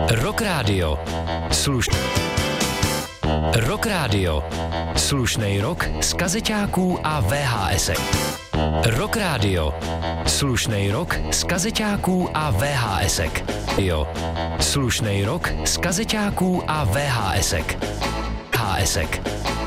Rock Radio. Rock Radio. Slušnej rock z kazeťáků a VHSek. Rock Radio. Slušnej rock z kazeťáků a VHSek. Jo. Slušnej rock z kazeťáků a VHSek. HSek.